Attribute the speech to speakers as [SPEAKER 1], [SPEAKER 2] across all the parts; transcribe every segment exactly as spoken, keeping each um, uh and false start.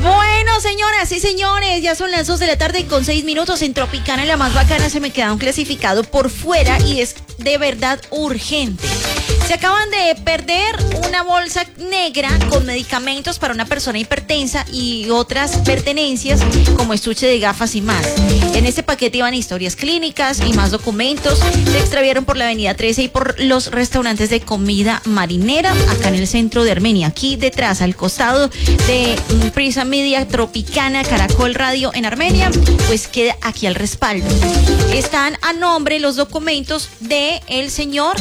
[SPEAKER 1] Bueno, señoras y señores, ya son las dos de la tarde con seis minutos. En Tropicana, la más bacana, se me queda un clasificado por fuera y es de verdad urgente. Se acaban de perder una bolsa negra con medicamentos para una persona hipertensa y otras pertenencias como estuche de gafas y más. En este paquete iban historias clínicas y más documentos. Se extraviaron por la avenida trece y por los restaurantes de comida marinera acá en el centro de Armenia. Aquí detrás, al costado de Prisa Media, Tropicana, Caracol Radio en Armenia, pues queda aquí al respaldo. Están a nombre los documentos de el señor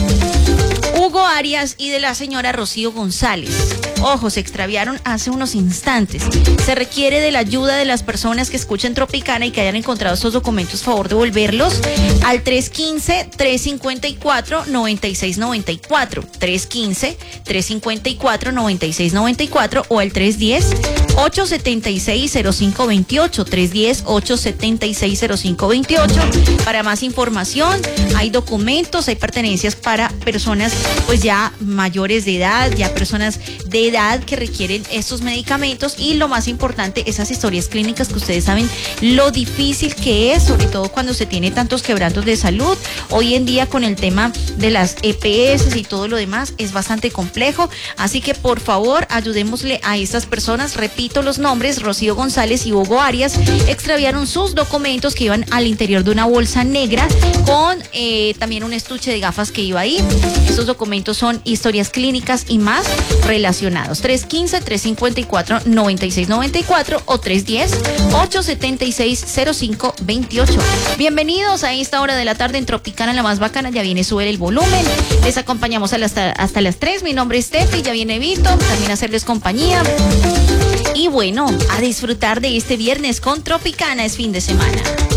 [SPEAKER 1] Hugo Arias y de la señora Rocío González. Ojo, se extraviaron hace unos instantes. Se requiere de la ayuda de las personas que escuchen Tropicana y que hayan encontrado estos documentos, favor devolverlos al tres uno cinco, tres cinco cuatro, nueve seis nueve cuatro, tres uno cinco, tres cinco cuatro, nueve seis nueve cuatro o al tres uno cero, ocho siete seis, cero cinco dos ocho, tres uno cero, ocho siete seis, cero cinco dos ocho. Para más información, hay documentos, hay pertenencias para personas pues ya mayores de edad, ya personas de edad que requieren estos medicamentos y lo más importante, esas historias clínicas que ustedes saben lo difícil que es, sobre todo cuando se tiene tantos quebrantos de salud. Hoy en día con el tema de las E P S y todo lo demás es bastante complejo, así que por favor ayudémosle a estas personas. Repito los nombres: Rocío González y Hugo Arias extraviaron sus documentos que iban al interior de una bolsa negra con eh, también un estuche de gafas que iba ahí. Estos documentos son historias clínicas y más relacionados. tres uno cinco, tres cinco cuatro, nueve seis nueve cuatro o tres uno cero, ocho siete seis, cero cinco dos ocho. Bienvenidos a esta hora de la tarde en Tropicana, la más bacana. Ya viene, sube el volumen. Les acompañamos hasta, hasta las tres. Mi nombre es Tefi, ya viene Vito, también a hacerles compañía. Y bueno, a disfrutar de este viernes con Tropicana, es fin de semana.